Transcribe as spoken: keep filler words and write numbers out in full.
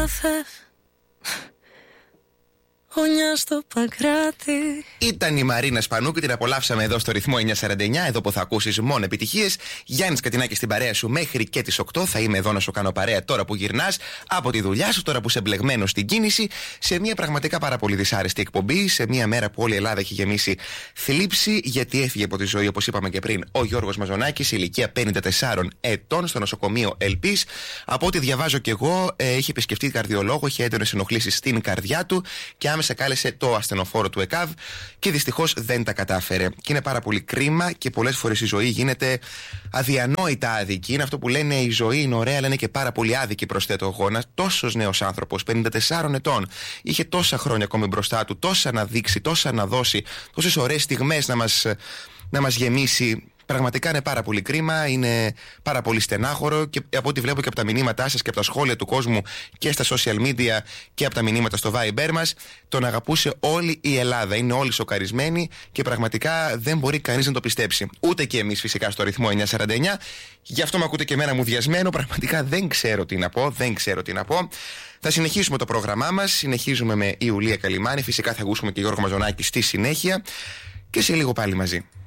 καφέ. Ονιά στο Παγκράτη. Ήταν η Μαρίνα Σπανού και την απολαύσαμε εδώ στο ρυθμό εννιακόσια σαράντα εννιά. Εδώ που θα ακούσεις μόνο επιτυχίες. Γιάννης Κατινάκης στην παρέα σου μέχρι και τις οκτώ. Θα είμαι εδώ να σου κάνω παρέα τώρα που γυρνάς από τη δουλειά σου, τώρα που είσαι μπλεγμένος στην κίνηση. Σε μια πραγματικά πάρα πολύ δυσάρεστη εκπομπή. Σε μια μέρα που όλη η Ελλάδα έχει γεμίσει θλίψη, γιατί έφυγε από τη ζωή, όπως είπαμε και πριν, ο Γιώργος Μαζονάκης, ηλικία πενήντα τεσσάρων ετών, στο νοσοκομείο Ελπής. Από ό,τι διαβάζω κι εγώ, ε, είχε επισκεφτεί καρδιολόγο, είχε έντονες ενοχλήσεις στην καρδιά του και άμεσα κάλεσε το ασθενοφόρο του ΕΚΑΒ και δυστυχώς δεν τα κατάφερε. Και είναι πάρα πολύ κρίμα και πολλές φορές η ζωή γίνεται αδιανόητα άδικη. Είναι αυτό που λένε η ζωή είναι ωραία, αλλά είναι και πάρα πολύ άδικη, προσθέτω εγώ. Ένας τόσος νέος άνθρωπος, πενήντα τεσσάρων ετών, είχε τόσα χρόνια ακόμη μπροστά του, τόσα να δείξει, τόσα να δώσει, τόσες ωραίες στιγμές να μας, να μας γεμίσει. Πραγματικά είναι πάρα πολύ κρίμα, είναι πάρα πολύ στενάχωρο και από ό,τι βλέπω και από τα μηνύματά σας και από τα σχόλια του κόσμου και στα social media και από τα μηνύματα στο Viber μας, τον αγαπούσε όλη η Ελλάδα. Είναι όλοι σοκαρισμένοι και πραγματικά δεν μπορεί κανείς να το πιστέψει. Ούτε και εμείς φυσικά στο ρυθμό εννιακόσια σαράντα εννιά. Γι' αυτό με ακούτε και εμένα μουδιασμένο. Πραγματικά δεν ξέρω τι να πω, δεν ξέρω τι να πω. Θα συνεχίσουμε το πρόγραμμά μας. Συνεχίζουμε με Ιουλία Καλιμάνη. Φυσικά θα ακούσουμε και Γιώργο Μαζονάκη στη συνέχεια. Και σε λίγο πάλι μαζί.